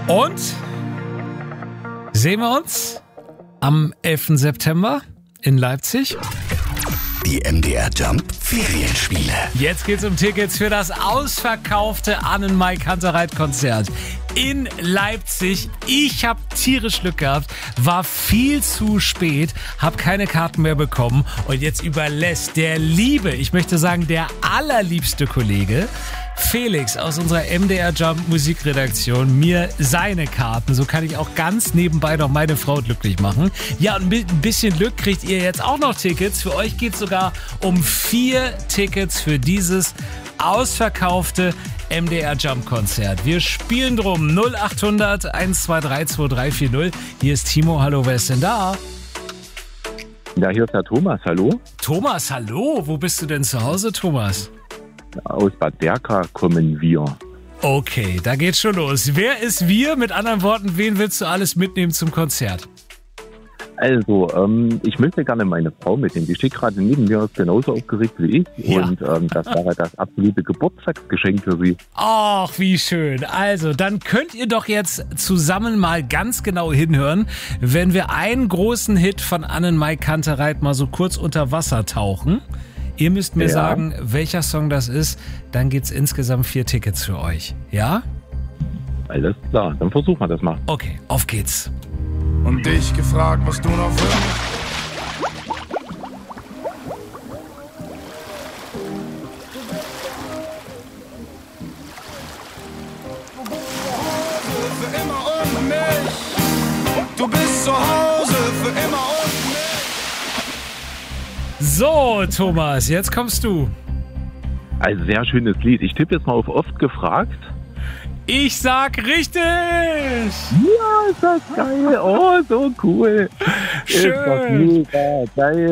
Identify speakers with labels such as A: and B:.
A: Und sehen wir uns am 11. September in Leipzig.
B: Die MDR Jump Ferienspiele.
A: Jetzt geht's um Tickets für das ausverkaufte Annen-Mai Kantereit-Konzert in Leipzig. Ich habe tierisch Glück gehabt, war viel zu spät, habe keine Karten mehr bekommen und jetzt überlässt der liebe, ich möchte sagen der allerliebste Kollege Felix aus unserer MDR Jump Musikredaktion mir seine Karten. So kann ich auch ganz nebenbei noch meine Frau glücklich machen. Ja, und mit ein bisschen Glück kriegt ihr jetzt auch noch Tickets. Für euch geht es sogar um 4 Tickets für dieses ausverkaufte MDR Jump Konzert. Wir spielen drum 0800 123 2340. Hier ist Timo. Hallo, wer ist denn da?
C: Ja, hier ist der Thomas. Hallo.
A: Thomas, hallo. Wo bist du denn zu Hause, Thomas?
C: Aus Bad Berka kommen wir.
A: Okay, da geht's schon los. Wer ist wir? Mit anderen Worten, wen willst du alles mitnehmen zum Konzert?
C: Also, ich möchte gerne meine Frau mitnehmen. Die steht gerade neben mir, ist genauso aufgeregt wie ich.
A: Ja.
C: Und das wäre das absolute Geburtstagsgeschenk für sie.
A: Ach, wie schön. Also, dann könnt ihr doch jetzt zusammen mal ganz genau hinhören, wenn wir einen großen Hit von Annen-Mai Kantereit mal so kurz unter Wasser tauchen. Ihr müsst mir sagen, welcher Song das ist. Dann gibt's insgesamt 4 Tickets für euch. Ja?
C: Alles klar, dann versuchen wir das mal.
A: Okay, auf geht's.
D: Und dich gefragt, was du noch willst. Für immer und mich. Du bist zu Hause für immer und mich.
A: So, Thomas, jetzt kommst du.
C: Also, sehr schönes Lied. Ich tippe jetzt mal auf oft gefragt.
A: Ich sag richtig!
C: Ja, ist das geil. Oh, so cool.
A: Schön.
C: Ist das mega geil.